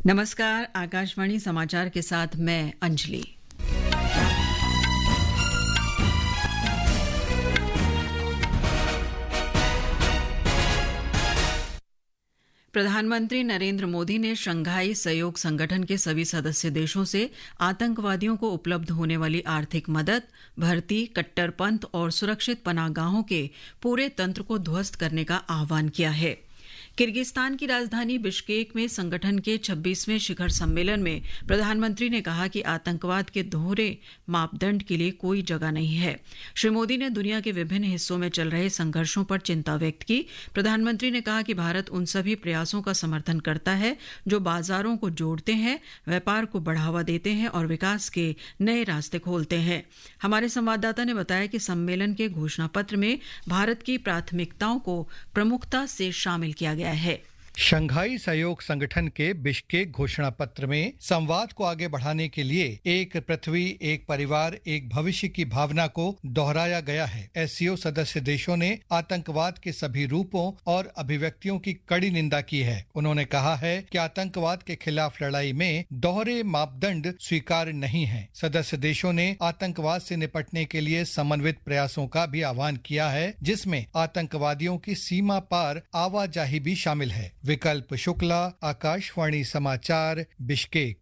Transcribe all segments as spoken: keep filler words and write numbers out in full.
नमस्कार, आकाशवाणी समाचार के साथ मैं अंजलि। प्रधानमंत्री नरेंद्र मोदी ने शंघाई सहयोग संगठन के सभी सदस्य देशों से आतंकवादियों को उपलब्ध होने वाली आर्थिक मदद, भर्ती, कट्टरपंथ और सुरक्षित पनाहगाहों के पूरे तंत्र को ध्वस्त करने का आह्वान किया है। किर्गिस्तान की राजधानी बिश्केक में संगठन के छब्बीसवें शिखर सम्मेलन में प्रधानमंत्री ने कहा कि आतंकवाद के दोहरे मापदंड के लिए कोई जगह नहीं है। श्री मोदी ने दुनिया के विभिन्न हिस्सों में चल रहे संघर्षों पर चिंता व्यक्त की। प्रधानमंत्री ने कहा कि भारत उन सभी प्रयासों का समर्थन करता है जो बाजारों को जोड़ते हैं, व्यापार को बढ़ावा देते हैं और विकास के नए रास्ते खोलते हैं। हमारे संवाददाता ने बताया कि सम्मेलन के घोषणा पत्र में भारत की प्राथमिकताओं को प्रमुखता से शामिल किया गया है। शंघाई सहयोग संगठन के बिश्केक घोषणा पत्र में संवाद को आगे बढ़ाने के लिए एक पृथ्वी, एक परिवार, एक भविष्य की भावना को दोहराया गया है। एससीओ सदस्य देशों ने आतंकवाद के सभी रूपों और अभिव्यक्तियों की कड़ी निंदा की है। उन्होंने कहा है कि आतंकवाद के खिलाफ लड़ाई में दोहरे मापदंड स्वीकार्य नहीं है। सदस्य देशों ने आतंकवाद से निपटने के लिए समन्वित प्रयासों का भी आह्वान किया है, जिसमें आतंकवादियों की सीमा पार आवाजाही भी शामिल है। विकल्प शुक्ला, आकाशवाणी समाचार, बिश्केक।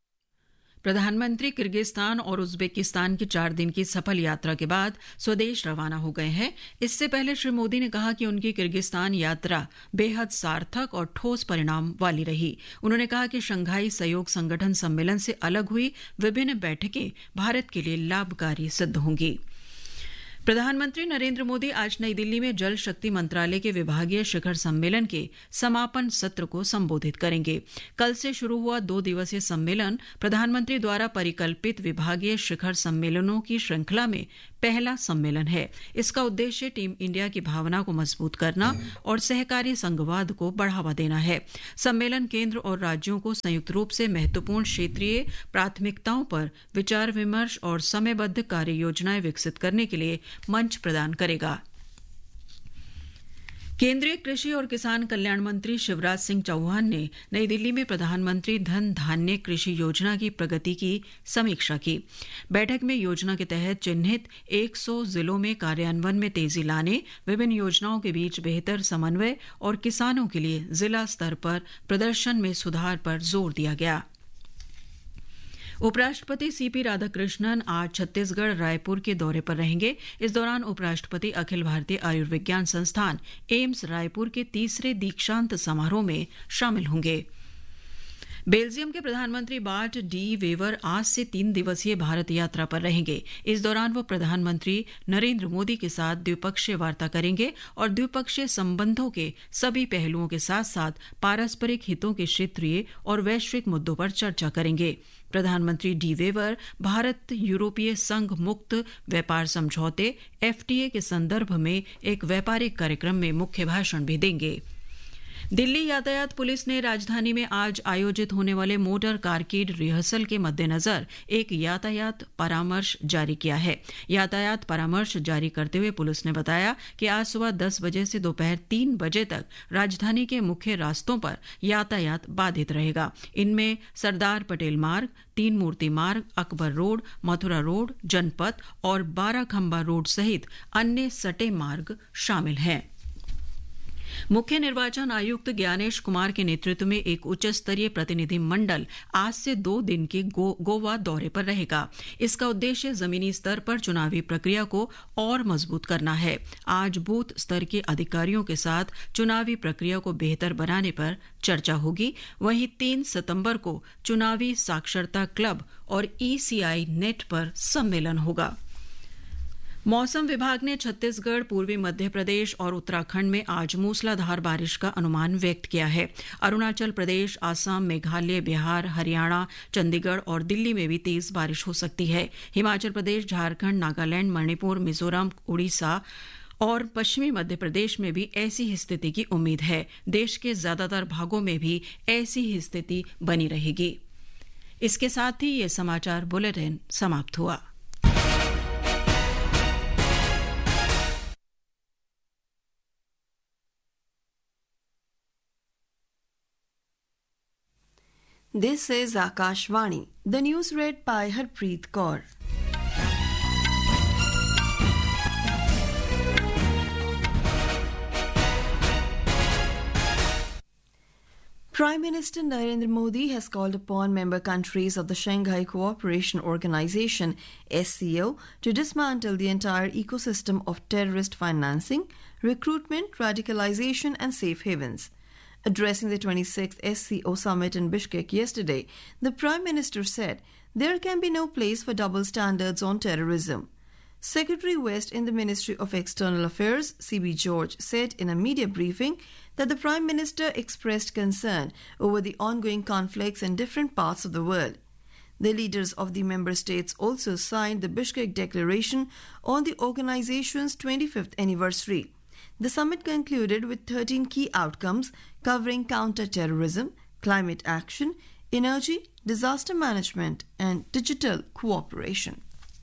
प्रधानमंत्री किर्गिस्तान और उज्बेकिस्तान की चार दिन की सफल यात्रा के बाद स्वदेश रवाना हो गए हैं। इससे पहले श्री मोदी ने कहा कि उनकी किर्गिस्तान यात्रा बेहद सार्थक और ठोस परिणाम वाली रही। उन्होंने कहा कि शंघाई सहयोग संगठन सम्मेलन से अलग हुई विभिन्न बैठकें भारत के लिए लाभकारी सिद्ध होंगी। प्रधानमंत्री नरेंद्र मोदी आज नई दिल्ली में जल शक्ति मंत्रालय के विभागीय शिखर सम्मेलन के समापन सत्र को संबोधित करेंगे। कल से शुरू हुआ दो दिवसीय सम्मेलन प्रधानमंत्री द्वारा परिकल्पित विभागीय शिखर सम्मेलनों की श्रृंखला में पहला सम्मेलन है। इसका उद्देश्य टीम इंडिया की भावना को मजबूत करना और सहकारी संघवाद को बढ़ावा देना है। सम्मेलन केंद्र और राज्यों को संयुक्त रूप से महत्वपूर्ण क्षेत्रीय प्राथमिकताओं पर विचार विमर्श और समयबद्ध कार्य योजनाएं विकसित करने के लिए मंच प्रदान करेगा। केंद्रीय कृषि और किसान कल्याण मंत्री शिवराज सिंह चौहान ने नई दिल्ली में प्रधानमंत्री धन धान्य कृषि योजना की प्रगति की समीक्षा की। बैठक में योजना के तहत चिन्हित सौ जिलों में कार्यान्वयन में तेजी लाने, विभिन्न योजनाओं के बीच बेहतर समन्वय और किसानों के लिए जिला स्तर पर प्रदर्शन में सुधार पर जोर दिया गया। उपराष्ट्रपति सीपी राधाकृष्णन आज छत्तीसगढ़ रायपुर के दौरे पर रहेंगे। इस दौरान उपराष्ट्रपति अखिल भारतीय आयुर्विज्ञान संस्थान एम्स रायपुर के तीसरे दीक्षांत समारोह में शामिल होंगे। बेल्जियम के प्रधानमंत्री बार्ट डी वेवर आज से तीन दिवसीय भारत यात्रा पर रहेंगे। इस दौरान वो प्रधानमंत्री नरेंद्र मोदी के साथ द्विपक्षीय वार्ता करेंगे और द्विपक्षीय संबंधों के सभी पहलुओं के साथ साथ पारस्परिक हितों के क्षेत्रीय और वैश्विक मुद्दों पर चर्चा करेंगे। प्रधानमंत्री डी वेवर भारत यूरोपीय संघ मुक्त व्यापार समझौते एफटीए के संदर्भ में एक व्यापारिक कार्यक्रम में मुख्य भाषण भी देंगे। दिल्ली यातायात पुलिस ने राजधानी में आज आयोजित होने वाले मोटर कारकीड रिहर्सल के मद्देनजर एक यातायात परामर्श जारी किया है। यातायात परामर्श जारी करते हुए पुलिस ने बताया कि आज सुबह दस बजे से दोपहर तीन बजे तक राजधानी के मुख्य रास्तों पर यातायात बाधित रहेगा। इनमें सरदार पटेल मार्ग, तीन मूर्ति मार्ग, अकबर रोड, मथुरा रोड, जनपथ और बारह खंबा रोड सहित अन्य सटे मार्ग शामिल हैं। मुख्य निर्वाचन आयुक्त ज्ञानेश कुमार के नेतृत्व में एक उच्च स्तरीय प्रतिनिधि मंडल आज से दो दिन के गो, गोवा दौरे पर रहेगा। इसका उद्देश्य जमीनी स्तर पर चुनावी प्रक्रिया को और मजबूत करना है। आज बूथ स्तर के अधिकारियों के साथ चुनावी प्रक्रिया को बेहतर बनाने पर चर्चा होगी। वहीं तीन सितंबर को चुनावी साक्षरता क्लब और ईसीआई नेट पर सम्मेलन होगा। मौसम विभाग ने छत्तीसगढ़, पूर्वी मध्य प्रदेश और उत्तराखंड में आज मूसलाधार बारिश का अनुमान व्यक्त किया है। अरुणाचल प्रदेश, आसाम, मेघालय, बिहार, हरियाणा, चंडीगढ़ और दिल्ली में भी तेज बारिश हो सकती है। हिमाचल प्रदेश, झारखंड, नागालैंड, मणिपुर, मिजोरम, उड़ीसा और पश्चिमी मध्य प्रदेश में भी ऐसी ही स्थिति की उम्मीद है। देश के ज्यादातर भागों में भी ऐसी ही स्थिति बनी रहेगी। इसके साथ ही ये समाचार बुलेटिन समाप्त हुआ। This is Akashvani. The news read by Harpreet Kaur. Prime Minister Narendra Modi has called upon member countries of the Shanghai Cooperation Organization S C O to dismantle the entire ecosystem of terrorist financing, recruitment, radicalization and safe havens. Addressing the twenty-sixth S C O summit in Bishkek yesterday, the Prime Minister said there can be no place for double standards on terrorism. Secretary West in the Ministry of External Affairs, C B George, said in a media briefing that the Prime Minister expressed concern over the ongoing conflicts in different parts of the world. The leaders of the member states also signed the Bishkek Declaration on the organization's twenty-fifth anniversary. The summit concluded with thirteen key outcomes covering counter-terrorism, climate action, energy, disaster management, and digital cooperation.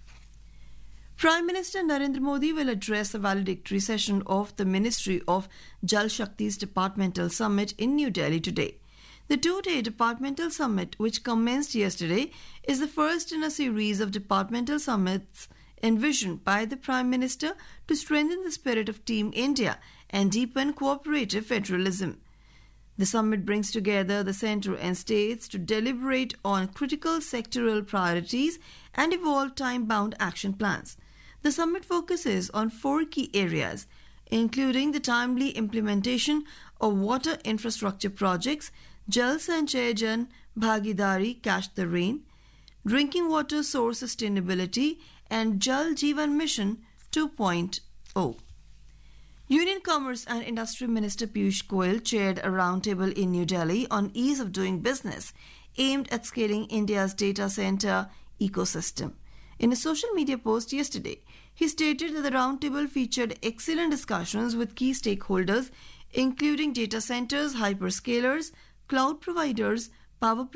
Prime Minister Narendra Modi will address a valedictory session of the Ministry of Jal Shakti's Departmental Summit in New Delhi today. The two-day departmental summit, which commenced yesterday, is the first in a series of departmental summits envisioned by the Prime Minister to strengthen the spirit of Team India and deepen cooperative federalism. The summit brings together the centre and states to deliberate on critical sectoral priorities and evolve time-bound action plans. The summit focuses on four key areas, including the timely implementation of water infrastructure projects, Jal Sanchay Jan Bhagidari Catch the Rain, drinking water source sustainability, and Jal Jeevan Mission two point oh. Union Commerce and Industry Minister Piyush Goyal chaired a roundtable in New Delhi on ease of doing business aimed at scaling India's data center ecosystem. In a social media post yesterday, he stated that the roundtable featured excellent discussions with key stakeholders, including data centers, hyperscalers, cloud providers, power